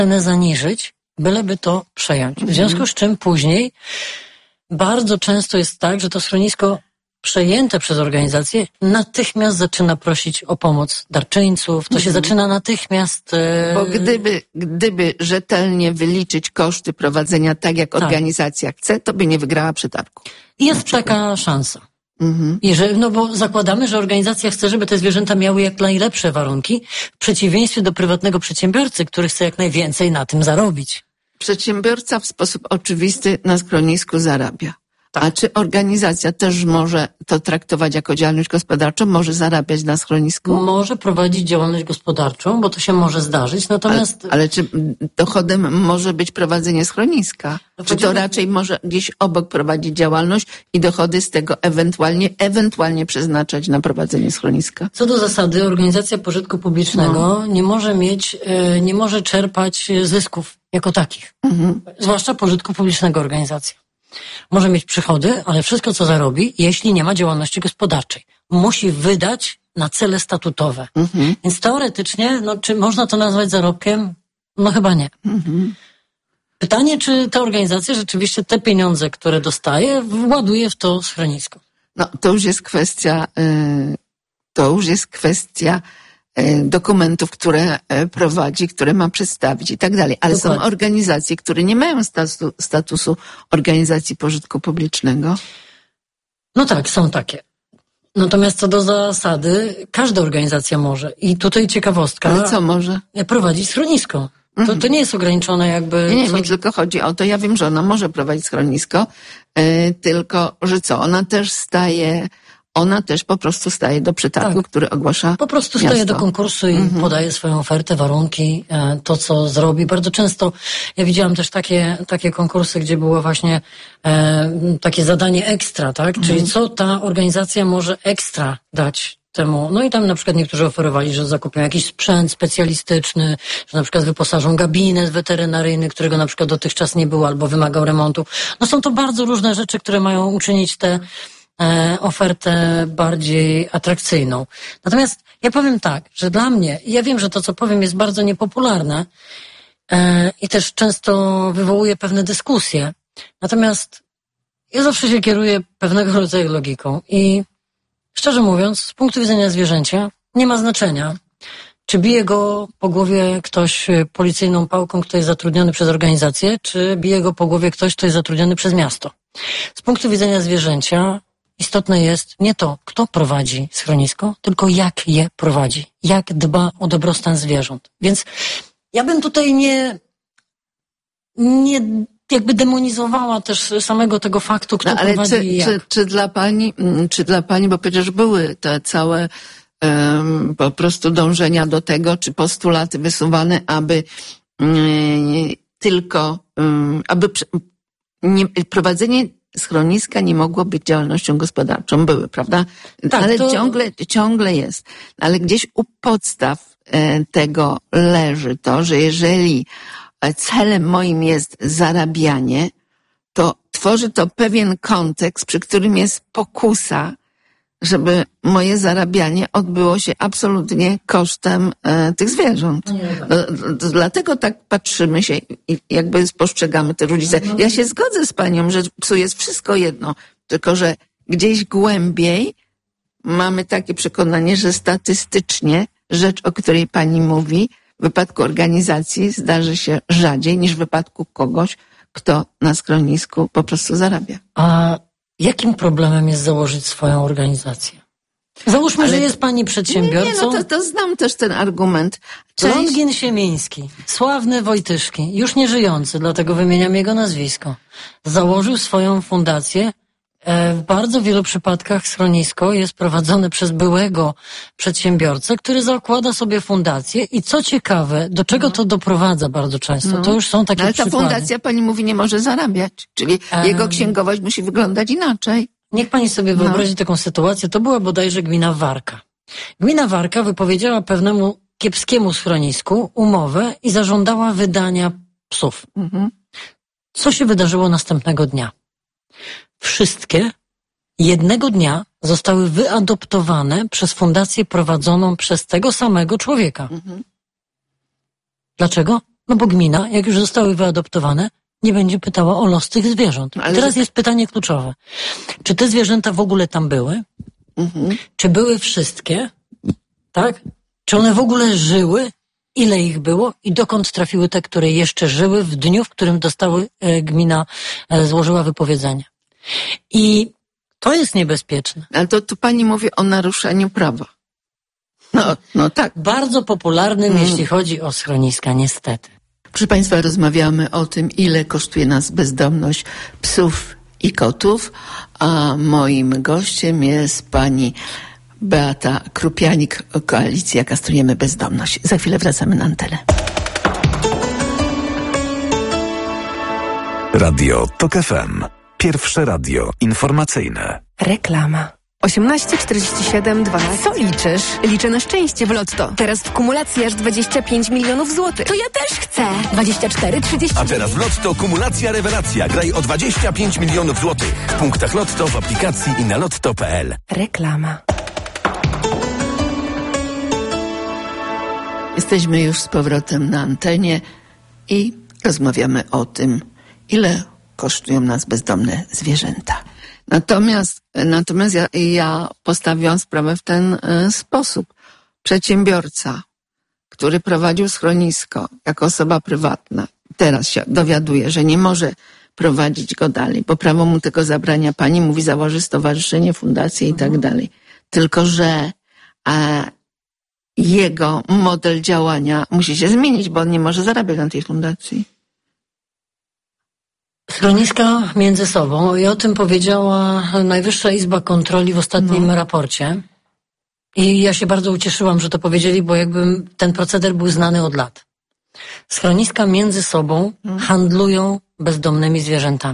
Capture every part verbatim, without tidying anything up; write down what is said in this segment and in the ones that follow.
cenę zaniżyć, byleby to przejąć. W związku z czym później bardzo często jest tak, że to schronisko przejęte przez organizację natychmiast zaczyna prosić o pomoc darczyńców, to się mhm. zaczyna natychmiast... E... Bo gdyby, gdyby rzetelnie wyliczyć koszty prowadzenia tak, jak tak. organizacja chce, to by nie wygrała przetargu. Jest taka szansa. Mhm. I że, no bo zakładamy, że organizacja chce, żeby te zwierzęta miały jak najlepsze warunki, w przeciwieństwie do prywatnego przedsiębiorcy, który chce jak najwięcej na tym zarobić. Przedsiębiorca w sposób oczywisty na schronisku zarabia. Tak. A czy organizacja też może to traktować jako działalność gospodarczą? Może zarabiać na schronisku? Może prowadzić działalność gospodarczą, bo to się może zdarzyć, natomiast... Ale, ale czy dochodem może być prowadzenie schroniska? No, czy to raczej może gdzieś obok prowadzić działalność i dochody z tego ewentualnie, ewentualnie przeznaczać na prowadzenie schroniska? Co do zasady, organizacja pożytku publicznego no. nie może mieć, nie może czerpać zysków jako takich. Mhm. Zwłaszcza pożytku publicznego organizacja. Może mieć przychody, ale wszystko, co zarobi, jeśli nie ma działalności gospodarczej, musi wydać na cele statutowe. Mhm. Więc teoretycznie, no, czy można to nazwać zarobkiem? No chyba nie. Mhm. Pytanie, czy ta organizacja rzeczywiście te pieniądze, które dostaje, właduje w to schronisko? No, to już jest kwestia, yy, to już jest kwestia dokumentów, które prowadzi, które ma przedstawić i tak dalej. Ale Dokładnie. Są organizacje, które nie mają statu, statusu organizacji pożytku publicznego. No tak, są takie. Natomiast co do zasady, każda organizacja może. I tutaj ciekawostka. Ale co może? Prowadzić schronisko. To, to nie jest ograniczone jakby... Nie, nie, co... mi tylko chodzi o to, ja wiem, że ona może prowadzić schronisko, yy, tylko, że co, ona też staje... Ona też po prostu staje do przetargu, tak. który ogłasza Po prostu miasto. staje do konkursu i mhm. podaje swoją ofertę, warunki, to co zrobi. Bardzo często ja widziałam też takie, takie konkursy, gdzie było właśnie e, takie zadanie ekstra, tak? Mhm. Czyli co ta organizacja może ekstra dać temu. No i tam na przykład niektórzy oferowali, że zakupią jakiś sprzęt specjalistyczny, że na przykład wyposażą gabinet weterynaryjny, którego na przykład dotychczas nie było albo wymagał remontu. No są to bardzo różne rzeczy, które mają uczynić te ofertę bardziej atrakcyjną. Natomiast ja powiem tak, że dla mnie, ja wiem, że to, co powiem, jest bardzo niepopularne e, i też często wywołuje pewne dyskusje. Natomiast ja zawsze się kieruję pewnego rodzaju logiką i szczerze mówiąc, z punktu widzenia zwierzęcia nie ma znaczenia, czy bije go po głowie ktoś policyjną pałką, kto jest zatrudniony przez organizację, czy bije go po głowie ktoś, kto jest zatrudniony przez miasto. Z punktu widzenia zwierzęcia istotne jest nie to, kto prowadzi schronisko, tylko jak je prowadzi, jak dba o dobrostan zwierząt. Więc ja bym tutaj nie, nie jakby demonizowała też samego tego faktu, kto no, ale prowadzi czy, i jak. Czy, czy dla pani, czy dla pani, bo przecież były te całe um, po prostu dążenia do tego, czy postulaty wysuwane, aby um, tylko, um, aby nie, prowadzenie schroniska nie mogło być działalnością gospodarczą. Były, prawda? Tak, ale to... ciągle, ciągle jest. Ale gdzieś u podstaw e, tego leży to, że jeżeli celem moim jest zarabianie, to tworzy to pewien kontekst, przy którym jest pokusa, żeby moje zarabianie odbyło się absolutnie kosztem e, tych zwierząt. No, to, dlatego tak patrzymy się i jakby spostrzegamy te różnice. Ja się zgodzę z panią, że psu jest wszystko jedno, tylko że gdzieś głębiej mamy takie przekonanie, że statystycznie rzecz, o której pani mówi, w wypadku organizacji zdarzy się rzadziej niż w wypadku kogoś, kto na schronisku po prostu zarabia. A jakim problemem jest założyć swoją organizację? Załóżmy, Ale... że jest pani przedsiębiorcą. Nie, no to, to znam też ten argument. Część... Longin Siemiński, sławny Wojtyszki, już nie żyjący, dlatego wymieniam jego nazwisko, założył swoją fundację. W bardzo wielu przypadkach schronisko jest prowadzone przez byłego przedsiębiorcę, który zakłada sobie fundację i co ciekawe, do czego no. to doprowadza bardzo często, no. to już są takie Ale przykłady. Ale ta fundacja, pani mówi, nie może zarabiać, czyli um, jego księgowość musi wyglądać inaczej. Niech pani sobie no. wyobrazi taką sytuację, to była bodajże gmina Warka. Gmina Warka wypowiedziała pewnemu kiepskiemu schronisku umowę i zażądała wydania psów. Mhm. Co się wydarzyło następnego dnia? Wszystkie jednego dnia zostały wyadoptowane przez fundację prowadzoną przez tego samego człowieka. Mhm. Dlaczego? No bo gmina, jak już zostały wyadoptowane, nie będzie pytała o los tych zwierząt. Ale teraz że... jest pytanie kluczowe. Czy te zwierzęta w ogóle tam były? Mhm. Czy były wszystkie? Tak? Czy one w ogóle żyły? Ile ich było? I dokąd trafiły te, które jeszcze żyły w dniu, w którym dostały, e, gmina e, złożyła wypowiedzenie? I to jest niebezpieczne. Ale to tu pani mówi o naruszeniu prawa. No, no tak. Bardzo popularnym, mm. jeśli chodzi o schroniska, niestety. Proszę państwa, rozmawiamy o tym, ile kosztuje nas bezdomność psów i kotów, a moim gościem jest pani Beata Krupianik, Koalicja Kastrujemy Bezdomność. Za chwilę wracamy na antenę. Radio Tok F M. Pierwsze radio informacyjne. Reklama. osiemnaście czterdzieści siedem dwanaście. Co liczysz? Liczę na szczęście w Lotto. Teraz w kumulacji aż dwadzieścia pięć milionów złotych. To ja też chcę. dwadzieścia cztery trzydzieści. A teraz w Lotto kumulacja rewelacja. Graj o dwadzieścia pięć milionów złotych. W punktach Lotto, w aplikacji i na lotto kropka p l. Reklama. Jesteśmy już z powrotem na antenie i rozmawiamy o tym, ile kosztują nas bezdomne zwierzęta. Natomiast, natomiast ja, ja postawiłam sprawę w ten y, sposób. Przedsiębiorca, który prowadził schronisko jako osoba prywatna, teraz się dowiaduje, że nie może prowadzić go dalej, bo prawo mu tego zabrania. Pani mówi, założy stowarzyszenie, fundację i tak dalej. Tylko że e, jego model działania musi się zmienić, bo on nie może zarabiać na tej fundacji. Schroniska między sobą i o tym powiedziała Najwyższa Izba Kontroli w ostatnim no. raporcie. I ja się bardzo ucieszyłam, że to powiedzieli, bo jakby ten proceder był znany od lat. Schroniska między sobą no. handlują bezdomnymi zwierzętami.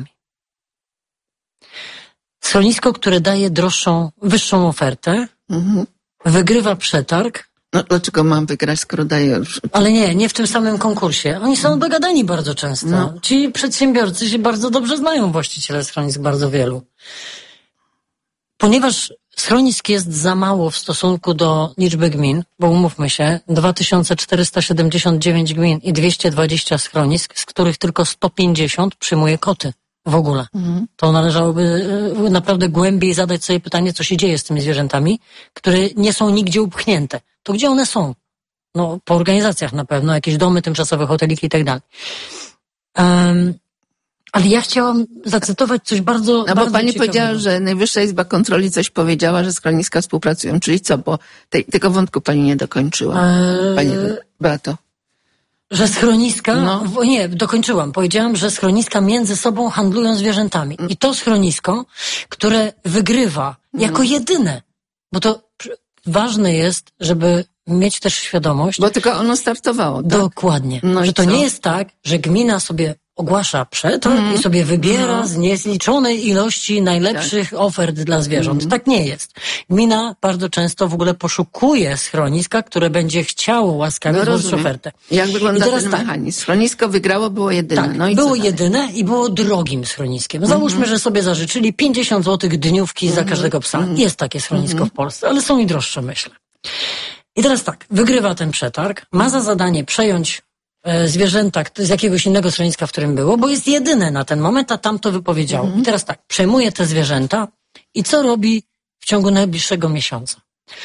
Schronisko, które daje droższą, wyższą ofertę, mhm. wygrywa przetarg. No dlaczego mam wygrać, skoro daję już... Ale nie, nie w tym samym konkursie. Oni są dogadani bardzo często. No. Ci przedsiębiorcy się bardzo dobrze znają, właściciele schronisk, bardzo wielu. Ponieważ schronisk jest za mało w stosunku do liczby gmin, bo umówmy się, dwa tysiące czterysta siedemdziesiąt dziewięć gmin i dwieście dwadzieścia schronisk, z których tylko sto pięćdziesiąt przyjmuje koty w ogóle. Mhm. To należałoby naprawdę głębiej zadać sobie pytanie, co się dzieje z tymi zwierzętami, które nie są nigdzie upchnięte. To gdzie one są? No, po organizacjach na pewno, jakieś domy tymczasowe, hoteliki i tak dalej. Um, ale ja chciałam zacytować coś bardzo No bardzo bo pani ciekawego. powiedziała, że Najwyższa Izba Kontroli coś powiedziała, że schroniska współpracują. Czyli co? Bo tej, tego wątku pani nie dokończyła. Eee... Pani Beato. Że schroniska, no. w, nie, dokończyłam. Powiedziałam, że schroniska między sobą handlują zwierzętami. I to schronisko, które wygrywa jako jedyne, bo to ważne jest, żeby mieć też świadomość. Bo tylko ono startowało, tak? Dokładnie. No że to co? Nie jest tak, że gmina sobie ogłasza przetarg mm. i sobie wybiera mm. z niezliczonej ilości najlepszych tak. ofert dla zwierząt. Mm. Tak nie jest. Gmina bardzo często w ogóle poszukuje schroniska, które będzie chciało łaskawie no, złożyć ofertę. Jak wygląda ten tak. mechanizm? Schronisko wygrało, było jedyne. Tak, no i było jedyne i było drogim schroniskiem. Załóżmy, mm-hmm. że sobie zażyczyli pięćdziesiąt złotych dniówki mm-hmm. za każdego psa. Mm-hmm. Jest takie schronisko mm-hmm. w Polsce, ale są i droższe, myślę. I teraz tak, wygrywa ten przetarg, ma za zadanie przejąć e, zwierzęta z jakiegoś innego schroniska, w którym było, bo jest jedyne na ten moment, a tam to wypowiedziało. Mm-hmm. I teraz tak, przejmuje te zwierzęta i co robi w ciągu najbliższego miesiąca?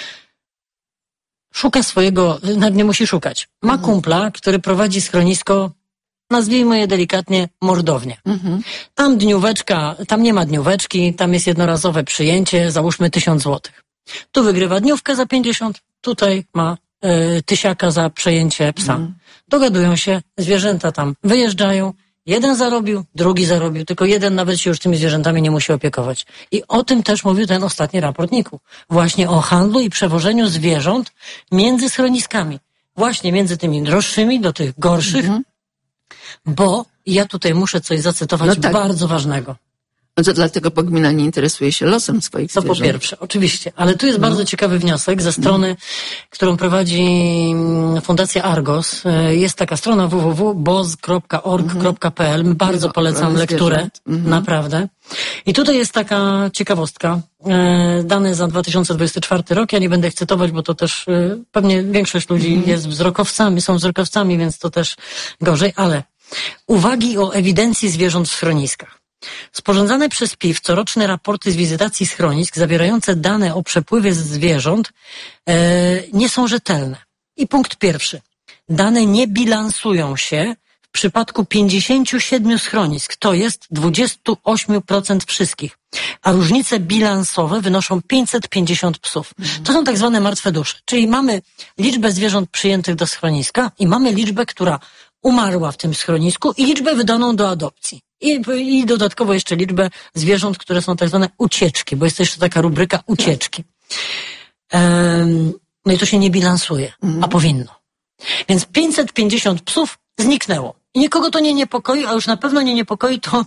Szuka swojego, nawet nie musi szukać. Ma mm-hmm. kumpla, który prowadzi schronisko, nazwijmy je delikatnie, mordownię. Mm-hmm. Tam dnióweczka, tam nie ma dnióweczki, tam jest jednorazowe przyjęcie, załóżmy tysiąc złotych. Tu wygrywa dniówkę za pięćdziesiąt, tutaj ma y, tysiaka za przejęcie psa. Mm. Dogadują się, zwierzęta tam wyjeżdżają, jeden zarobił, drugi zarobił, tylko jeden nawet się już tymi zwierzętami nie musi opiekować. I o tym też mówił ten ostatni raport N I K-u. Właśnie o handlu i przewożeniu zwierząt między schroniskami. Właśnie między tymi droższymi do tych gorszych, mm-hmm. bo ja tutaj muszę coś zacytować no tak. bardzo ważnego. No to dlatego gmina nie interesuje się losem swoich To zwierząt. po pierwsze, oczywiście. Ale tu jest no. bardzo ciekawy wniosek ze strony, no. którą prowadzi Fundacja Argos. Jest taka strona w w w kropka boz kropka org kropka p l. Bardzo no, polecam lekturę, mhm. naprawdę. I tutaj jest taka ciekawostka. Dane za dwa tysiące dwudziesty czwarty rok. Ja nie będę ich cytować, bo to też pewnie większość ludzi mhm. jest wzrokowcami, są wzrokowcami, więc to też gorzej, ale uwagi o ewidencji zwierząt w schroniskach. Sporządzane przez P I W coroczne raporty z wizytacji schronisk zawierające dane o przepływie zwierząt e, nie są rzetelne. I punkt pierwszy. Dane nie bilansują się w przypadku pięćdziesięciu siedmiu schronisk, to jest dwadzieścia osiem procent wszystkich, a różnice bilansowe wynoszą pięćset pięćdziesiąt psów. To są tak zwane martwe dusze, czyli mamy liczbę zwierząt przyjętych do schroniska i mamy liczbę, która umarła w tym schronisku i liczbę wydaną do adopcji. I, I dodatkowo jeszcze liczbę zwierząt, które są tak zwane ucieczki, bo jest jeszcze taka rubryka ucieczki. Um, no i to się nie bilansuje, a powinno. Więc pięćset pięćdziesiąt psów zniknęło. I nikogo to nie niepokoi, a już na pewno nie niepokoi to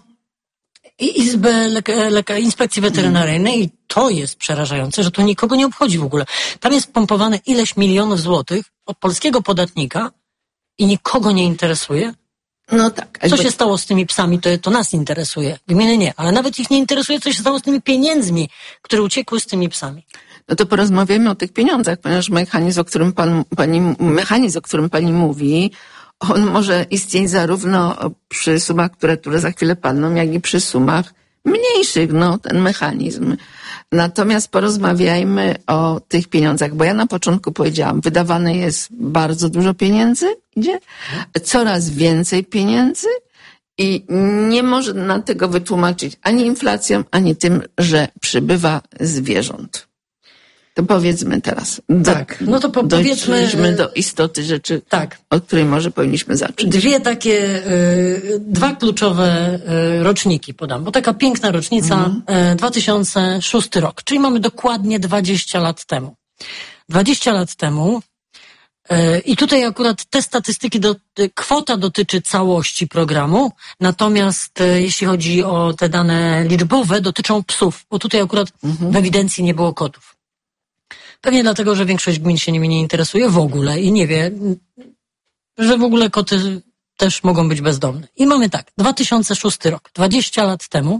Izbę leka, leka, Inspekcji Weterynaryjnej i to jest przerażające, że to nikogo nie obchodzi w ogóle. Tam jest pompowane ileś milionów złotych od polskiego podatnika i nikogo nie interesuje. No tak. Co się stało z tymi psami, to, to nas interesuje. Gminy nie, ale nawet ich nie interesuje, co się stało z tymi pieniędzmi, które uciekły z tymi psami. No to porozmawiamy o tych pieniądzach, ponieważ mechanizm, o którym pan, pani, mechanizm, o którym pani mówi, on może istnieć zarówno przy sumach, które, które za chwilę padną, jak i przy sumach mniejszych, no, ten mechanizm. Natomiast porozmawiajmy o tych pieniądzach, bo ja na początku powiedziałam, wydawane jest bardzo dużo pieniędzy, idzie, coraz więcej pieniędzy i nie można tego wytłumaczyć ani inflacją, ani tym, że przybywa zwierząt. To powiedzmy teraz. Do, tak, no to po, powiedzmy do istoty rzeczy, tak. od której może powinniśmy zacząć. Dwie takie, y, dwa kluczowe y, roczniki podam, bo taka piękna rocznica, mm. y, dwa tysiące szósty rok, czyli mamy dokładnie dwadzieścia lat temu. dwadzieścia lat temu y, i tutaj akurat te statystyki, do, y, kwota dotyczy całości programu, natomiast y, jeśli chodzi o te dane liczbowe, dotyczą psów, bo tutaj akurat mm-hmm. w ewidencji nie było kotów. Pewnie dlatego, że większość gmin się nimi nie interesuje w ogóle i nie wie, że w ogóle koty też mogą być bezdomne. I mamy tak, dwa tysiące szósty rok, dwadzieścia lat temu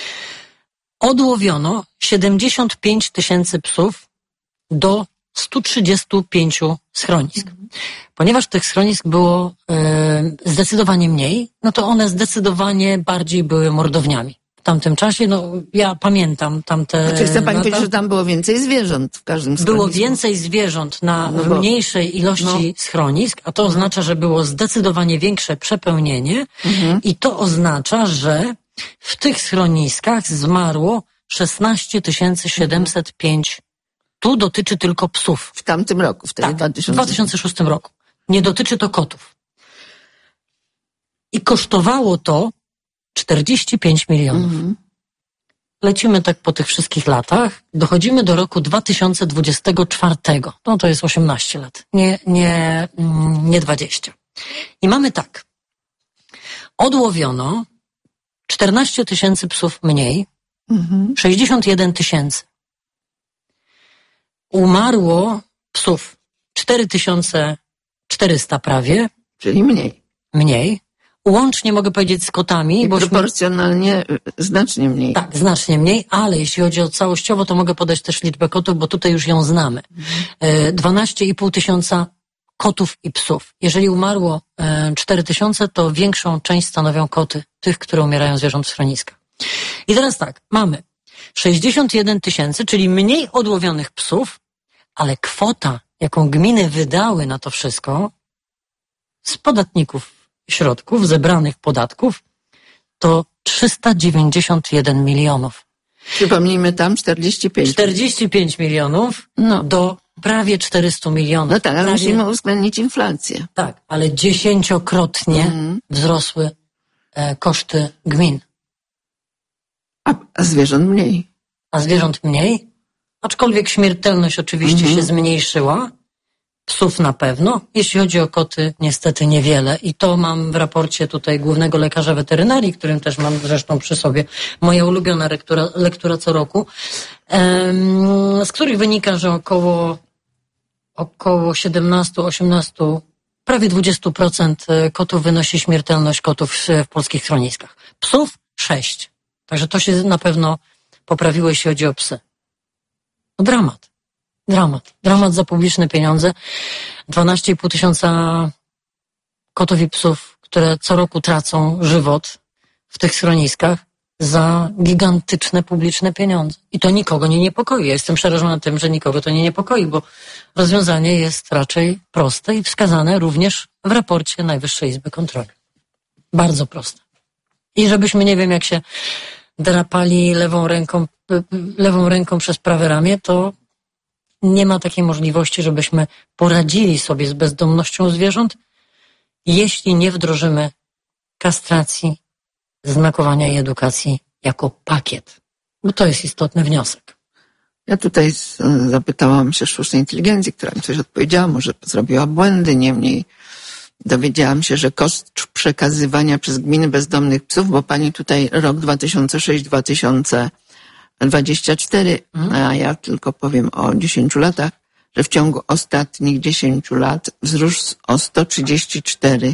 odłowiono siedemdziesiąt pięć tysięcy psów do stu trzydziestu pięciu schronisk. Ponieważ tych schronisk było e, zdecydowanie mniej, no to one zdecydowanie bardziej były mordowniami. W tamtym czasie, no ja pamiętam tamte Znaczy chce pani lata. powiedzieć, że tam było więcej zwierząt w każdym schronisku? Było więcej zwierząt na no bo, mniejszej ilości no. schronisk, a to mhm. oznacza, że było zdecydowanie większe przepełnienie mhm. i to oznacza, że w tych schroniskach zmarło szesnaście tysięcy siedemset pięć. Tu dotyczy tylko psów. W tamtym roku, wtedy tak, dwa tysiące... w dwa tysiące szóstym roku. Nie dotyczy to kotów. I kosztowało to czterdzieści pięć milionów. Mm-hmm. Lecimy tak po tych wszystkich latach. Dochodzimy do roku dwa tysiące dwudziestego czwartego. No to jest osiemnaście lat, nie, nie, nie dwadzieścia. I mamy tak. Odłowiono czternaście tysięcy psów mniej, mm-hmm. sześćdziesiąt jeden tysięcy. Umarło psów cztery tysiące czterysta prawie. Czyli mniej. Mniej. Łącznie mogę powiedzieć z kotami. I proporcjonalnie znacznie mniej. Tak, znacznie mniej, ale jeśli chodzi o całościowo, to mogę podać też liczbę kotów, bo tutaj już ją znamy. dwanaście i pół tysiąca kotów i psów. Jeżeli umarło cztery tysiące, to większą część stanowią koty, tych, które umierają zwierząt w schroniskach. I teraz tak, mamy sześćdziesiąt jeden tysięcy, czyli mniej odłowionych psów, ale kwota, jaką gminy wydały na to wszystko z podatników środków, zebranych podatków, to trzysta dziewięćdziesiąt jeden milionów. Przypomnijmy tam czterdzieści pięć. czterdzieści pięć milionów no. do prawie czterystu milionów. No tak, ale prawie... musimy uwzględnić inflację. Tak, ale dziesięciokrotnie mm. wzrosły e, koszty gmin. A, a zwierząt mniej. A zwierząt mniej, aczkolwiek śmiertelność oczywiście mm-hmm. się zmniejszyła. Psów na pewno. Jeśli chodzi o koty, niestety niewiele. I to mam w raporcie tutaj głównego lekarza weterynarii, którym też mam zresztą przy sobie, moja ulubiona lektura, lektura co roku, em, z których wynika, że około, około siedemnaście osiemnaście, prawie dwadzieścia procent kotów wynosi śmiertelność kotów w, w polskich schroniskach. Psów sześć. Także to się na pewno poprawiło, jeśli chodzi o psy. No dramat. Dramat. Dramat za publiczne pieniądze. dwanaście i pół tysiąca kotów i psów, które co roku tracą żywot w tych schroniskach za gigantyczne publiczne pieniądze. I to nikogo nie niepokoi. Ja jestem przerażona tym, że nikogo to nie niepokoi, bo rozwiązanie jest raczej proste i wskazane również w raporcie Najwyższej Izby Kontroli. Bardzo proste. I żebyśmy nie wiem, jak się drapali lewą ręką, lewą ręką przez prawe ramię, to nie ma takiej możliwości, żebyśmy poradzili sobie z bezdomnością zwierząt, jeśli nie wdrożymy kastracji, znakowania i edukacji jako pakiet. Bo to jest istotny wniosek. Ja tutaj zapytałam się sztucznej inteligencji, która mi coś odpowiedziała, może zrobiła błędy, niemniej dowiedziałam się, że koszt przekazywania przez gminy bezdomnych psów, bo pani tutaj rok dwa tysiące szósty do dwa tysiące dwudziestego czwartego, a ja tylko powiem o dziesięciu latach, że w ciągu ostatnich dziesięciu lat wzrósł o sto trzydzieści cztery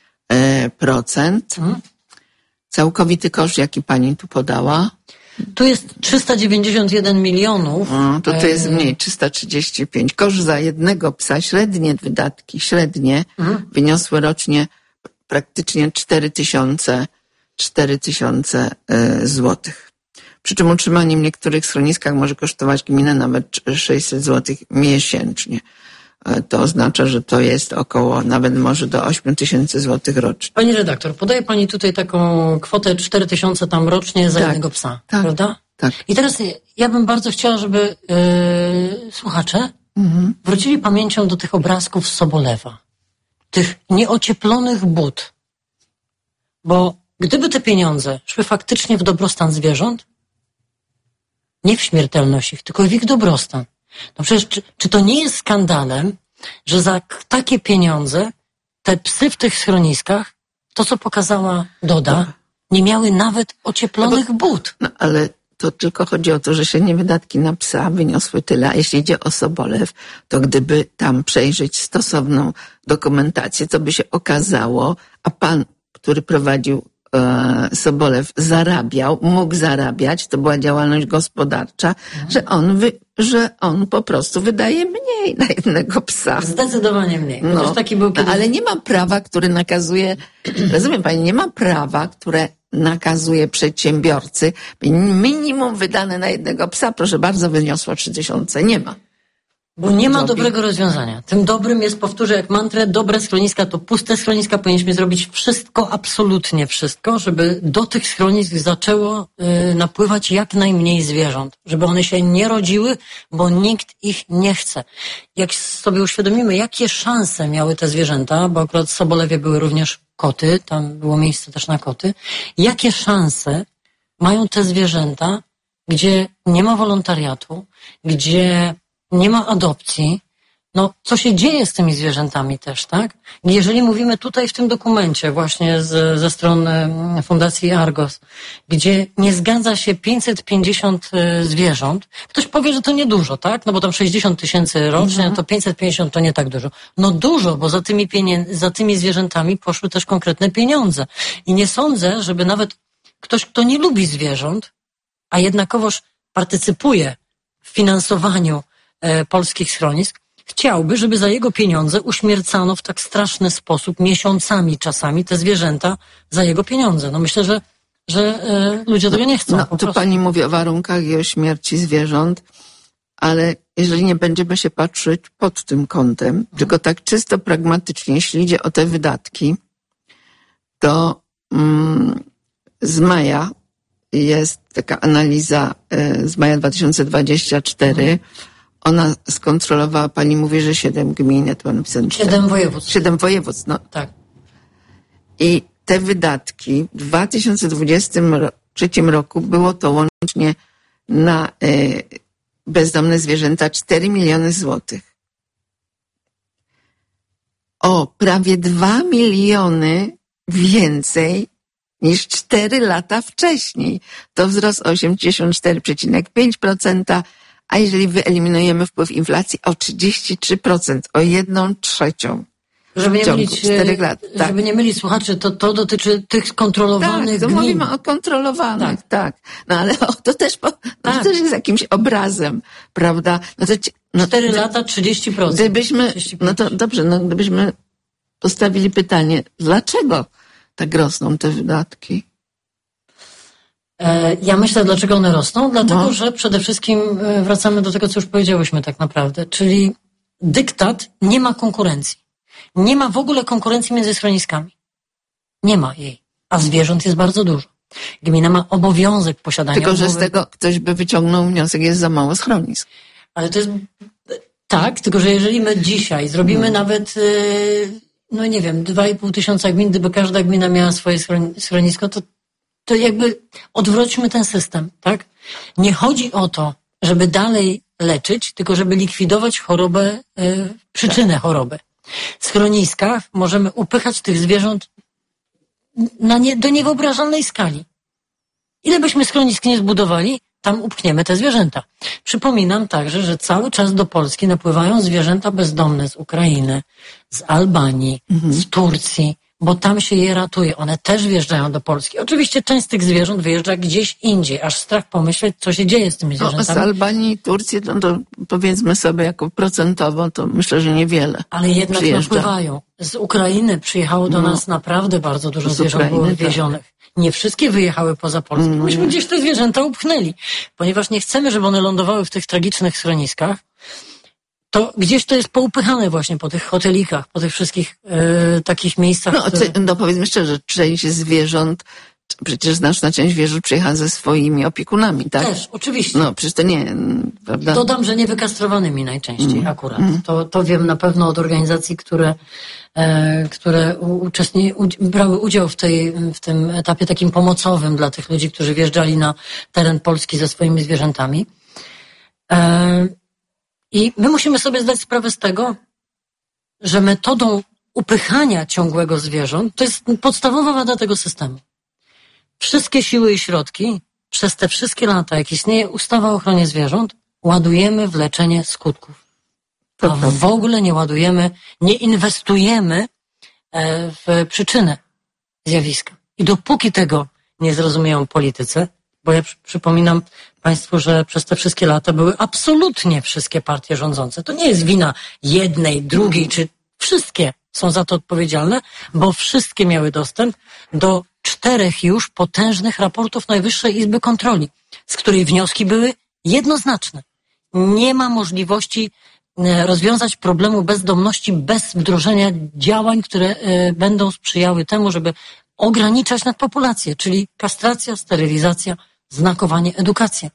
procent. Hmm. Całkowity koszt, jaki pani tu podała? Tu jest trzysta dziewięćdziesiąt jeden milionów. No, to to jest mniej, trzysta trzydzieści pięć. Koszt za jednego psa, średnie wydatki, średnie, hmm. wyniosły rocznie praktycznie cztery tysiące, cztery tysiące złotych. Przy czym utrzymanie w niektórych schroniskach może kosztować gminę nawet sześćset złotych miesięcznie. To oznacza, że to jest około, nawet może do ośmiu tysięcy złotych rocznie. Pani redaktor, podaje pani tutaj taką kwotę cztery tysiące tam rocznie za tak, jednego psa, tak, prawda? Tak. I teraz ja bym bardzo chciała, żeby yy, słuchacze mhm. wrócili pamięcią do tych obrazków z Sobolewa. Tych nieocieplonych bud. Bo gdyby te pieniądze szły faktycznie w dobrostan zwierząt, nie w śmiertelność ich, tylko w ich dobrostan. No przecież, czy, czy to nie jest skandalem, że za takie pieniądze te psy w tych schroniskach, to co pokazała Doda, nie miały nawet ocieplonych no bo, bud. No ale to tylko chodzi o to, że średnie wydatki na psa wyniosły tyle, a jeśli idzie o Sobolew, to gdyby tam przejrzeć stosowną dokumentację, to by się okazało, a pan, który prowadził Sobolew zarabiał, mógł zarabiać, to była działalność gospodarcza, mhm. że on wy, że on po prostu wydaje mniej na jednego psa. Zdecydowanie mniej. No, taki był kiedyś... ale nie ma prawa, które nakazuje, rozumiem pani, nie ma prawa, które nakazuje przedsiębiorcy, minimum wydane na jednego psa, proszę bardzo, wyniosło trzy tysiące. Nie ma. Bo nie ma dobrego rozwiązania. Tym dobrym jest, powtórzę jak mantrę, dobre schroniska to puste schroniska. Powinniśmy zrobić wszystko, absolutnie wszystko, żeby do tych schronisk zaczęło y, napływać jak najmniej zwierząt. Żeby one się nie rodziły, bo nikt ich nie chce. Jak sobie uświadomimy, jakie szanse miały te zwierzęta, bo akurat w Sobolewie były również koty, tam było miejsce też na koty. Jakie szanse mają te zwierzęta, gdzie nie ma wolontariatu, gdzie nie ma adopcji, no co się dzieje z tymi zwierzętami też, tak? Jeżeli mówimy tutaj w tym dokumencie właśnie z, ze strony Fundacji Argos, gdzie nie zgadza się pięćset pięćdziesiąt zwierząt, ktoś powie, że to niedużo, tak? No bo tam sześćdziesiąt tysięcy rocznie, mhm. to pięćset pięćdziesiąt to nie tak dużo. No dużo, bo za tymi, pienię- za tymi zwierzętami poszły też konkretne pieniądze. I nie sądzę, żeby nawet ktoś, kto nie lubi zwierząt, a jednakowoż partycypuje w finansowaniu polskich schronisk, chciałby, żeby za jego pieniądze uśmiercano w tak straszny sposób, miesiącami czasami, te zwierzęta za jego pieniądze. No myślę, że, że e, ludzie tego nie chcą. No, tu pani mówi o warunkach i o śmierci zwierząt, ale jeżeli nie będziemy się patrzeć pod tym kątem, hmm. tylko tak czysto pragmatycznie, jeśli idzie o te wydatki, to mm, z maja jest taka analiza y, z maja dwa tysiące dwudziestego czwartego, hmm. Ona skontrolowała, pani mówi, że siedem gmin, ja to mam napisane. Siedem województw. Siedem województw, no. Tak. I te wydatki w dwa tysiące dwudziestym trzecim roku było to łącznie na y, bezdomne zwierzęta cztery miliony złotych. o prawie dwa miliony więcej niż cztery lata wcześniej. To wzrost osiemdziesiąt cztery przecinek pięć procent, a jeżeli wyeliminujemy wpływ inflacji o trzydzieści trzy procent, o jedną trzecią. Żeby nie, mylić, czterech lat, tak. żeby nie mylić słuchaczy, to, to dotyczy tych kontrolowanych Tak, to gmin. mówimy o kontrolowanych, tak. tak. No ale o, to też po, no tak. to też jest jakimś obrazem, prawda? No to, no, Cztery lata, trzydzieści procent. Gdybyśmy, no to dobrze, no gdybyśmy postawili pytanie, dlaczego tak rosną te wydatki? E, ja myślę, dlaczego one rosną? Dlatego, no. że przede wszystkim wracamy do tego, co już powiedziałyśmy tak naprawdę, czyli dyktat nie ma konkurencji. Nie ma w ogóle konkurencji między schroniskami. Nie ma jej. A zwierząt jest bardzo dużo. Gmina ma obowiązek posiadania... Tylko, że umowy... z tego ktoś by wyciągnął wniosek, jest za mało schronisk. Ale to jest... Tak, tylko że jeżeli my dzisiaj zrobimy hmm. nawet, no nie wiem, dwa i pół tysiąca gmin, gdyby każda gmina miała swoje schronisko, to, to jakby odwróćmy ten system, tak? Nie chodzi o to, żeby dalej leczyć, tylko żeby likwidować chorobę, przyczynę tak. choroby. W schroniskach możemy upychać tych zwierząt na nie, do niewyobrażalnej skali. Ile byśmy schronisk nie zbudowali, tam upchniemy te zwierzęta. Przypominam także, że cały czas do Polski napływają zwierzęta bezdomne z Ukrainy, z Albanii, mhm. z Turcji, bo tam się je ratuje. One też wjeżdżają do Polski. Oczywiście część z tych zwierząt wyjeżdża gdzieś indziej, aż strach pomyśleć, co się dzieje z tymi zwierzętami. No, z Albanii i Turcji, to, to powiedzmy sobie jako procentowo, to myślę, że niewiele. Ale jednak przyjeżdża. Napływają. Z Ukrainy przyjechało do no, nas naprawdę bardzo dużo zwierząt Ukrainy, było wywiezionych. Tak. Nie wszystkie wyjechały poza Polskę. Mm. Myśmy gdzieś te zwierzęta upchnęli, ponieważ nie chcemy, żeby one lądowały w tych tragicznych schroniskach. To gdzieś to jest poupychane właśnie po tych hotelikach, po tych wszystkich e, takich miejscach. No, które... no powiedzmy szczerze, część zwierząt, przecież znaczna część zwierząt przyjechała ze swoimi opiekunami, tak? Też, oczywiście. No, przecież to nie, prawda? Dodam, że niewykastrowanymi najczęściej mm. akurat. Mm. To, to wiem na pewno od organizacji, które, e, które uczestni, u, brały udział w, tej, w tym etapie takim pomocowym dla tych ludzi, którzy wjeżdżali na teren Polski ze swoimi zwierzętami. E, I my musimy sobie zdać sprawę z tego, że metodą upychania ciągłego zwierząt to jest podstawowa wada tego systemu. Wszystkie siły i środki przez te wszystkie lata, jak istnieje ustawa o ochronie zwierząt, ładujemy w leczenie skutków. A w ogóle nie ładujemy, nie inwestujemy w przyczynę zjawiska. I dopóki tego nie zrozumieją politycy, bo ja przypominam Państwu, że przez te wszystkie lata były absolutnie wszystkie partie rządzące. To nie jest wina jednej, drugiej, czy wszystkie są za to odpowiedzialne, bo wszystkie miały dostęp do czterech już potężnych raportów Najwyższej Izby Kontroli, z której wnioski były jednoznaczne. Nie ma możliwości rozwiązać problemu bezdomności bez wdrożenia działań, które będą sprzyjały temu, żeby ograniczać nadpopulację, czyli kastracja, sterylizacja, znakowanie, edukacja.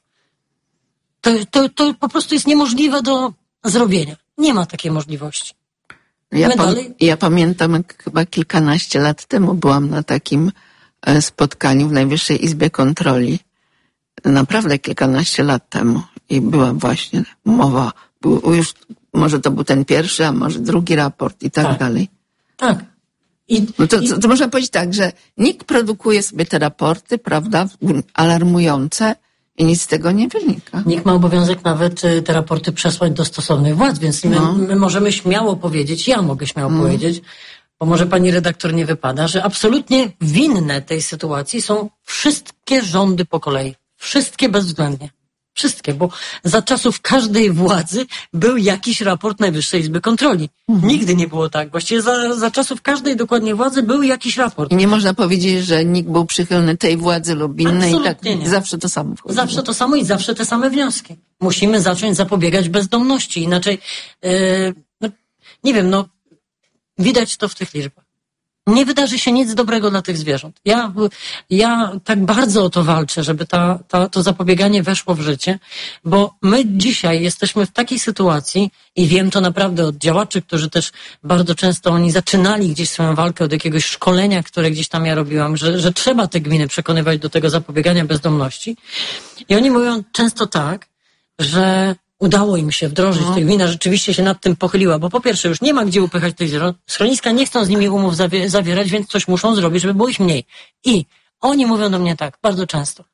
To, to, to po prostu jest niemożliwe do zrobienia. Nie ma takiej możliwości. Ja, pam, ja pamiętam, jak chyba kilkanaście lat temu byłam na takim spotkaniu w Najwyższej Izbie Kontroli. Naprawdę kilkanaście lat temu. I była właśnie mowa, był już, może to był ten pierwszy, a może drugi raport i tak, tak. dalej. Tak. I, no to, i... to, to można powiedzieć tak, że nikt produkuje sobie te raporty, prawda, alarmujące i nic z tego nie wynika. Nikt ma obowiązek nawet te raporty przesłać do stosownych władz, więc my, no. my możemy śmiało powiedzieć, ja mogę śmiało no. powiedzieć, bo może pani redaktor nie wypada, że absolutnie winne tej sytuacji są wszystkie rządy po kolei. Wszystkie bezwzględnie. Wszystkie, bo za czasów każdej władzy był jakiś raport Najwyższej Izby Kontroli. Mhm. Nigdy nie było tak. Właściwie za, za czasów każdej dokładnie władzy był jakiś raport. I nie można powiedzieć, że nikt był przychylny tej władzy lub innej. Absolutnie i tak nie. Zawsze to samo wchodzi. Zawsze to samo i zawsze te same wnioski. Musimy zacząć zapobiegać bezdomności. Inaczej, yy, no, nie wiem, no widać to w tych liczbach. Nie wydarzy się nic dobrego dla tych zwierząt. Ja, ja tak bardzo o to walczę, żeby ta, ta, to zapobieganie weszło w życie, bo my dzisiaj jesteśmy w takiej sytuacji i wiem to naprawdę od działaczy, którzy też bardzo często oni zaczynali gdzieś swoją walkę od jakiegoś szkolenia, które gdzieś tam ja robiłam, że, że trzeba te gminy przekonywać do tego zapobiegania bezdomności. I oni mówią często tak, że udało im się wdrożyć, No. to gmina rzeczywiście się nad tym pochyliła, bo po pierwsze już nie ma gdzie upychać tych zwierząt, schroniska nie chcą z nimi umów zawie- zawierać, więc coś muszą zrobić, żeby było ich mniej. I oni mówią do mnie tak, bardzo często.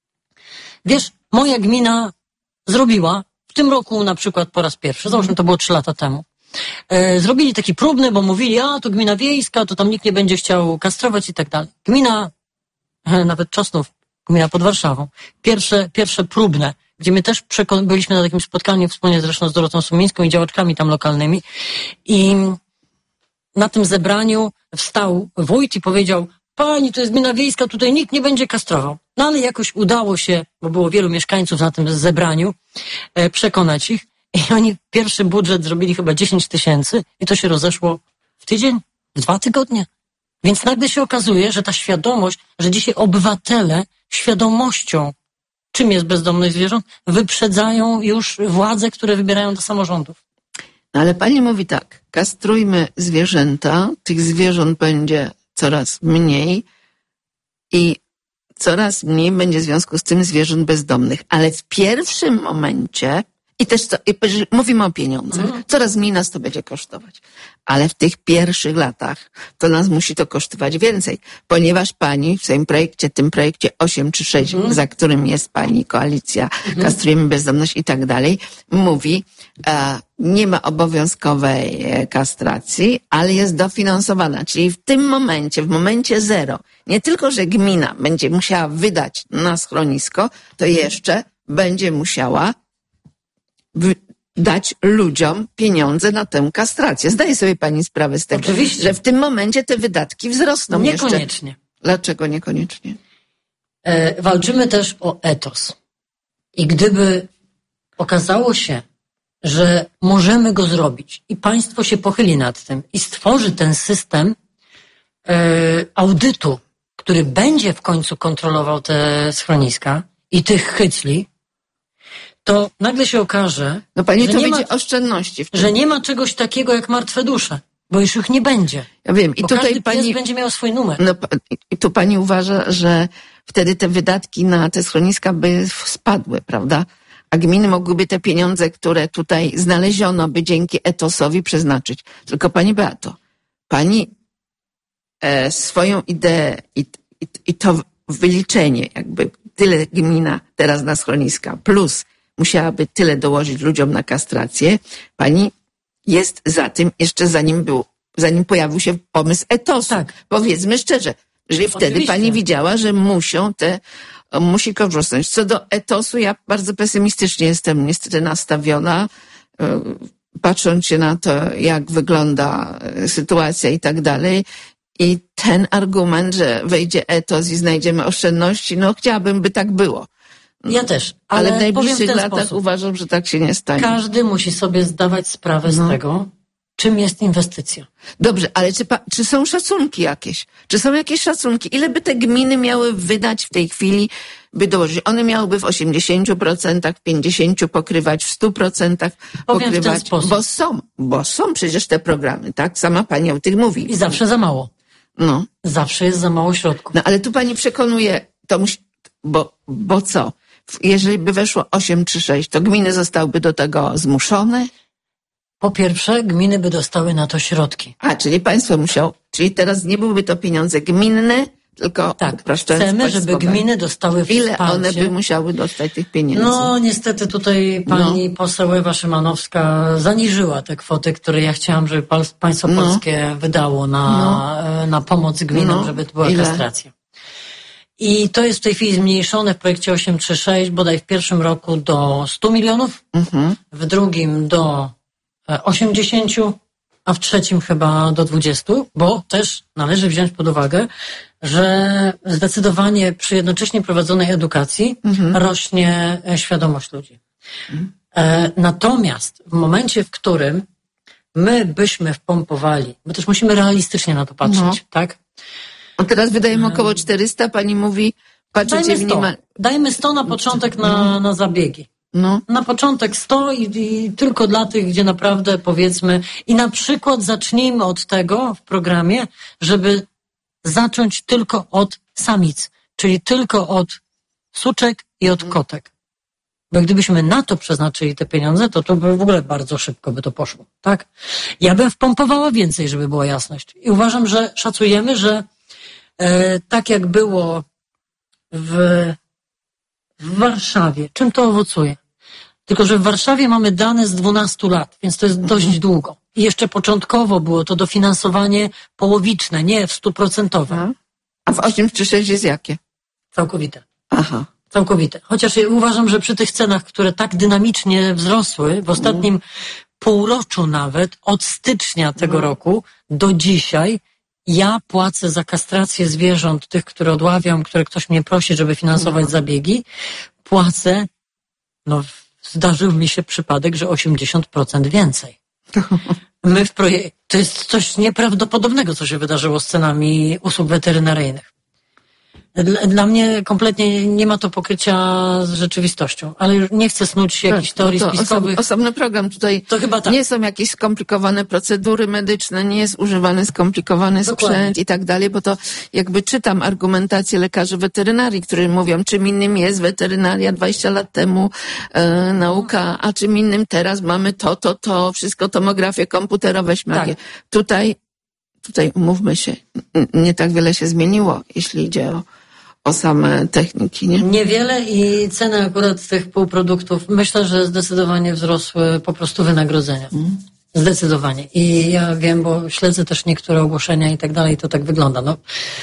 Wiesz, moja gmina zrobiła, w tym roku na przykład po raz pierwszy, załóżmy to było trzy lata temu, e, zrobili taki próbny, bo mówili, a to gmina wiejska, to tam nikt nie będzie chciał kastrować i tak dalej. Gmina, e, nawet Czosnów, gmina pod Warszawą, pierwsze, pierwsze próbne, gdzie my też przekon- byliśmy na takim spotkaniu wspólnie zresztą z Dorotą Sumińską i działaczkami tam lokalnymi i na tym zebraniu wstał wójt i powiedział, pani, to jest gmina wiejska, tutaj nikt nie będzie kastrował. No ale jakoś udało się, bo było wielu mieszkańców na tym zebraniu, e, przekonać ich i oni pierwszy budżet zrobili chyba dziesięć tysięcy i to się rozeszło w tydzień, w dwa tygodnie. Więc nagle się okazuje, że ta świadomość, że dzisiaj obywatele świadomością, czym jest bezdomność zwierząt, wyprzedzają już władze, które wybierają do samorządów. No ale pani mówi tak, kastrujmy zwierzęta, tych zwierząt będzie coraz mniej i coraz mniej będzie w związku z tym zwierząt bezdomnych. Ale w pierwszym momencie, i też co, i mówimy o pieniądzach, mm. coraz mniej nas to będzie kosztować. Ale w tych pierwszych latach to nas musi to kosztować więcej, ponieważ pani w swoim projekcie, tym projekcie osiem czy sześć, mm. za którym jest pani koalicja, mm. kastrujemy bezdomność i tak dalej, mówi, e, nie ma obowiązkowej kastracji, ale jest dofinansowana. Czyli w tym momencie, w momencie zero, nie tylko, że gmina będzie musiała wydać na schronisko, to jeszcze będzie musiała w, dać ludziom pieniądze na tę kastrację. Zdaje sobie pani sprawę z tego, Oczywiście. że w tym momencie te wydatki wzrosną Niekoniecznie. jeszcze. Dlaczego niekoniecznie? E, walczymy też o etos. I gdyby okazało się, że możemy go zrobić i państwo się pochyli nad tym i stworzy ten system e, audytu, który będzie w końcu kontrolował te schroniska i tych hycli, to nagle się okaże, No pani, że, to nie ma, będzie oszczędności w tym. że nie ma czegoś takiego jak martwe dusze, bo już ich nie będzie. Ja wiem. I Bo tutaj każdy pies pani będzie miał swój numer. No, i tu pani uważa, że wtedy te wydatki na te schroniska by spadły, prawda? A gminy mogłyby te pieniądze, które tutaj znaleziono, by dzięki etosowi przeznaczyć. Tylko pani Beato, pani e, swoją ideę i, i, i to wyliczenie, jakby tyle gmina teraz na schroniska, plus musiałaby tyle dołożyć ludziom na kastrację, pani jest za tym jeszcze zanim był, zanim pojawił się pomysł etosu. Tak. Powiedzmy szczerze, że wtedy Oczywiście. pani widziała, że muszą te, musi korzystać. Co do etosu, ja bardzo pesymistycznie jestem niestety nastawiona, patrząc się na to, jak wygląda sytuacja i tak dalej. I ten argument, że wejdzie etos i znajdziemy oszczędności, no chciałabym, by tak było. Ja też. Ale, Ale, w najbliższych powiem w ten latach sposób. uważam, że tak się nie stanie. Każdy musi sobie zdawać sprawę No. z tego, czym jest inwestycja. Dobrze, ale czy, pa, czy są szacunki jakieś? Czy są jakieś szacunki? Ile by te gminy miały wydać w tej chwili, by dołożyć? One miałyby w osiemdziesięciu procentach, w pięćdziesięciu pokrywać, w stu procentach Powiem w ten pokrywać. sposób. Bo są, bo są przecież te programy, tak? Sama pani o tych mówi. I zawsze za mało. No, Zawsze jest za mało środków. no ale tu pani przekonuje, to musi, bo, bo co? Jeżeli by weszło osiem czy sześć, to gminy zostałyby do tego zmuszone? Po pierwsze, gminy by dostały na to środki. A, czyli państwo musiał, czyli teraz nie byłyby to pieniądze gminne, tylko Tak, upraszczając chcemy, żeby państwowe. gminy dostały Ile wsparcie. one by musiały dostać tych pieniędzy? No, niestety tutaj pani No. poseł Ewa Szymanowska zaniżyła te kwoty, które ja chciałam, żeby pal- państwo No. polskie wydało na, No. na pomoc gminom, No. żeby to była Ile? kastracja. I to jest w tej chwili zmniejszone w projekcie osiem trzy sześć, bodaj w pierwszym roku do stu milionów, Mhm. w drugim do e, osiemdziesięciu, a w trzecim chyba do dwudziestu, bo też należy wziąć pod uwagę, że zdecydowanie przy jednocześnie prowadzonej edukacji Mhm. rośnie e, świadomość ludzi. E, natomiast w momencie, w którym my byśmy wpompowali, bo też musimy realistycznie na to patrzeć, No. tak? A teraz wydajemy około czterysta, pani mówi, patrzycie Dajmy sto. minimalnie. Dajmy sto na początek na, na zabiegi. No, Na początek sto i, i tylko dla tych, gdzie naprawdę powiedzmy i na przykład zacznijmy od tego w programie, żeby zacząć tylko od samic, czyli tylko od suczek i od kotek. Bo gdybyśmy na to przeznaczyli te pieniądze, to to by w ogóle bardzo szybko by to poszło, tak? Ja bym wpompowała więcej, żeby była jasność. I uważam, że szacujemy, że e, tak jak było w, w Warszawie, czym to owocuje? Tylko że w Warszawie mamy dane z dwunastu lat, więc to jest dość długo. I jeszcze początkowo było to dofinansowanie połowiczne, nie w stuprocentowe. A w osiem czy sześć jest jakie? Całkowite. Aha. Całkowite. Chociaż ja uważam, że przy tych cenach, które tak dynamicznie wzrosły w ostatnim mm. półroczu nawet, od stycznia tego mm. roku do dzisiaj, ja płacę za kastrację zwierząt, tych, które odławiam, które ktoś mnie prosi, żeby finansować mm. zabiegi, płacę, no zdarzył mi się przypadek, że osiemdziesiąt procent więcej. My w projekcie, to jest coś nieprawdopodobnego, co się wydarzyło z cenami usług weterynaryjnych. Dla, dla mnie kompletnie nie ma to pokrycia z rzeczywistością, ale już nie chcę snuć tak, jakichś teorii to spiskowych. Osobny program tutaj. To chyba tak. Nie są jakieś skomplikowane procedury medyczne, nie jest używany skomplikowany Dokładnie. sprzęt i tak dalej, bo to jakby czytam argumentację lekarzy weterynarii, którzy mówią, czym innym jest weterynaria dwadzieścia lat temu, e, nauka, a czym innym teraz mamy to, to, to, wszystko tomografie komputerowe, śmagie. Tak. Tutaj, tutaj umówmy się, nie tak wiele się zmieniło, jeśli idzie o o same techniki, nie? Niewiele i ceny akurat tych półproduktów, myślę, że zdecydowanie wzrosły po prostu wynagrodzenia. Mm. Zdecydowanie. I ja wiem, bo śledzę też niektóre ogłoszenia i tak dalej, to tak wygląda. No.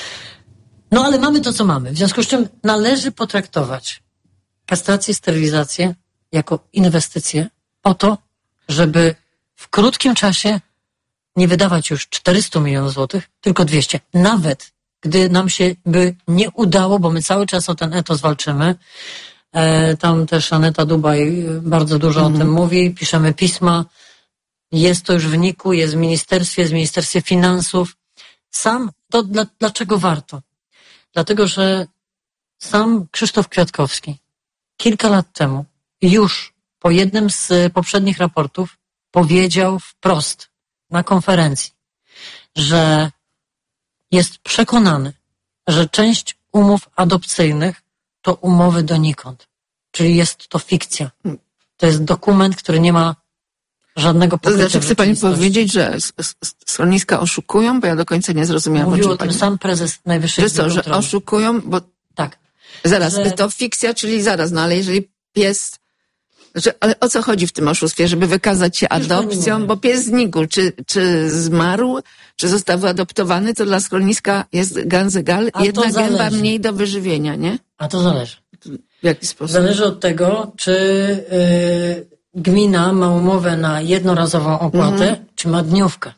no ale mamy to, co mamy. W związku z czym należy potraktować kastrację, sterylizację jako inwestycję po to, żeby w krótkim czasie nie wydawać już czterysta milionów złotych, tylko dwieście. Nawet gdy nam się by nie udało, bo my cały czas o ten etos walczymy. E, tam też Aneta Dubaj bardzo dużo mm. o tym mówi. Piszemy pisma. Jest to już w niku, jest w ministerstwie, jest w Ministerstwie Finansów. Sam, to dla, dlaczego warto? Dlatego, że sam Krzysztof Kwiatkowski kilka lat temu już po jednym z poprzednich raportów powiedział wprost na konferencji, że jest przekonany, że część umów adopcyjnych to umowy donikąd. Czyli jest to fikcja. To jest dokument, który nie ma żadnego pokrycia. To znaczy, chce pani powiedzieć, że schroniska oszukują? Bo ja do końca nie zrozumiałam. Mówił o tym sam prezes Najwyższej Izby Kontroli. Że oszukują, bo... Tak. Zaraz, że... to fikcja, czyli zaraz, no ale jeżeli pies... Znaczy, ale o co chodzi w tym oszustwie? Żeby wykazać się adopcją? Bo pies znikł. Czy, czy zmarł, czy został wyadoptowany, to dla schroniska jest ganzygal. Jedna gęba mniej do wyżywienia, nie? A to zależy. W jaki sposób? Zależy od tego, czy yy, gmina ma umowę na jednorazową opłatę, mhm. czy ma dniówkę.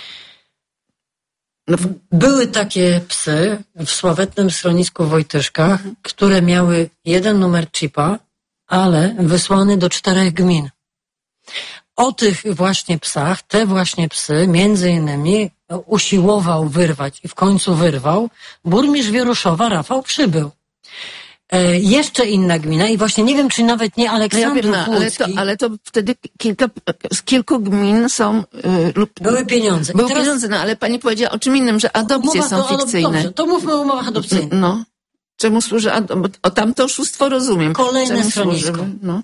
No, były takie psy w sławetnym schronisku w Wojtyszkach, mhm. które miały jeden numer chipa, ale wysłany do czterech gmin. O tych właśnie psach, te właśnie psy, między innymi usiłował wyrwać i w końcu wyrwał burmistrz Wieruszowa Rafał Przybył. E, jeszcze inna gmina i właśnie nie wiem, czy nawet nie Aleksandrów no ja wiem, ale, to, ale to wtedy kilka, z kilku gmin są... Yy, lub, były pieniądze. Były teraz, pieniądze, no ale pani powiedziała o czym innym, że adopcje są to, fikcyjne. Dobrze, to mówmy o umowach adopcyjnych. No. Czemu służy adopcja? O tamto oszustwo rozumiem. Kolejne Czemu schronisko. Służy? No.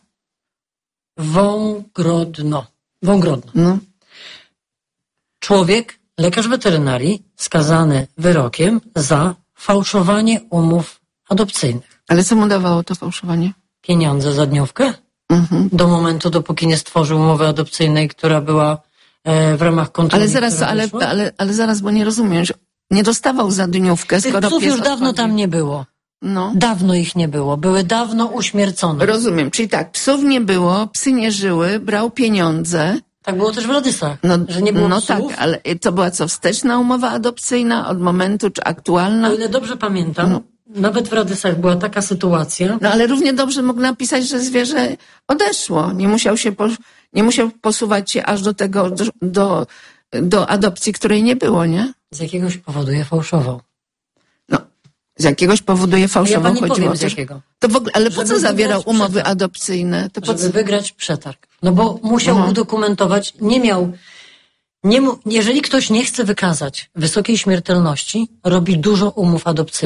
Wągrodno. Wągrodno. No. Człowiek, lekarz weterynarii, skazany wyrokiem za fałszowanie umów adopcyjnych. Ale co mu dawało to fałszowanie? Pieniądze za dniówkę. Mhm. Do momentu, dopóki nie stworzył umowy adopcyjnej, która była e, w ramach kontroli. Ale zaraz, ale, ale, ale zaraz, bo nie rozumiem, że nie dostawał za dniówkę, Tych skoro psów pies już dawno odchodzi. tam nie było. No. Dawno ich nie było. Były dawno uśmiercone. Rozumiem. Czyli tak, psów nie było, psy nie żyły, brał pieniądze. Tak było też w Radysach, no, że nie było No psów. tak, ale to była co, wsteczna umowa adopcyjna od momentu, czy aktualna? O ile dobrze pamiętam, no. Nawet w Radysach była taka sytuacja. No ale równie dobrze mógł napisać, że zwierzę odeszło. Nie musiał się, po, nie musiał posuwać się aż do tego, do, do, do adopcji, której nie było, nie? Z jakiegoś powodu je fałszował. No, z jakiegoś powodu je fałszował. Ja pani chodziło powiem o z to, jakiego. To w ogóle, ale po co zawierał umowy przetarg. adopcyjne? To po Żeby co? wygrać przetarg. No bo musiał Aha. udokumentować, nie miał... Nie mu, jeżeli ktoś nie chce wykazać wysokiej śmiertelności, robi dużo umów adopcyjnych. Tak.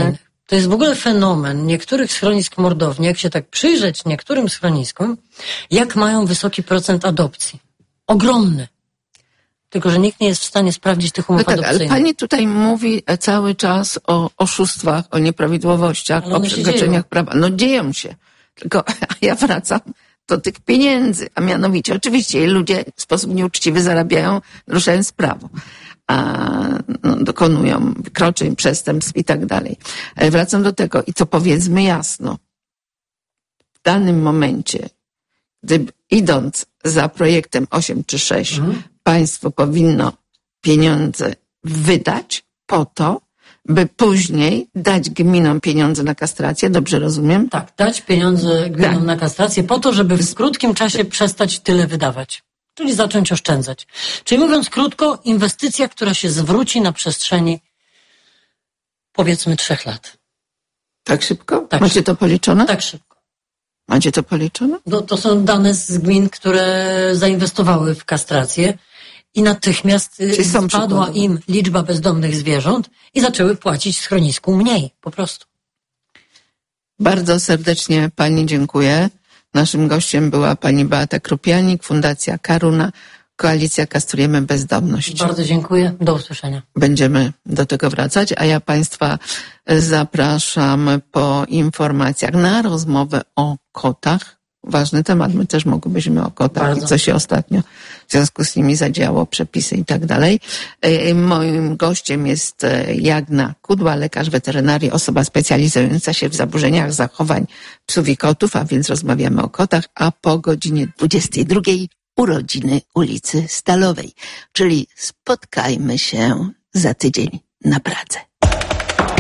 To jest w ogóle fenomen niektórych schronisk mordowni, jak się tak przyjrzeć niektórym schroniskom, jak mają wysoki procent adopcji. Ogromny. Tylko że nikt nie jest w stanie sprawdzić tych umów no tak, adopcyjnych. Ale pani tutaj mówi cały czas o oszustwach, o nieprawidłowościach, o przekroczeniach prawa. No dzieją się. Tylko ja wracam do tych pieniędzy, a mianowicie oczywiście ludzie w sposób nieuczciwy zarabiają, naruszając prawo, a no, dokonują wykroczeń, przestępstw i tak dalej. Ale wracam do tego i to powiedzmy jasno. W danym momencie, gdy idąc za projektem osiem czy sześć, mhm. państwo powinno pieniądze wydać po to, by później dać gminom pieniądze na kastrację, dobrze rozumiem? Tak, dać pieniądze gminom tak. na kastrację po to, żeby w krótkim czasie przestać tyle wydawać. Czyli zacząć oszczędzać. Czyli mówiąc krótko, inwestycja, która się zwróci na przestrzeni powiedzmy trzech lat. Tak szybko? Tak Macie szybko. to policzone? Tak szybko. Macie to policzone? No, to są dane z gmin, które zainwestowały w kastrację i natychmiast spadła im liczba bezdomnych zwierząt i zaczęły płacić schronisku mniej, po prostu. Bardzo serdecznie pani dziękuję. Naszym gościem była pani Beata Krupianik, Fundacja Karuna, Koalicja Kastrujemy Bezdomność. Bardzo dziękuję. Do usłyszenia. Będziemy do tego wracać, a ja państwa zapraszam po informacjach na rozmowę o kotach. Ważny temat, my też mogłybyśmy o kotach Bardzo. I co się ostatnio w związku z nimi zadziało, przepisy i tak dalej. Moim gościem jest Jagna Kudła, lekarz weterynarii, osoba specjalizująca się w zaburzeniach zachowań psów i kotów, a więc rozmawiamy o kotach, a po godzinie dwudziestej drugiej urodziny ulicy Stalowej, czyli spotkajmy się za tydzień na Pradze.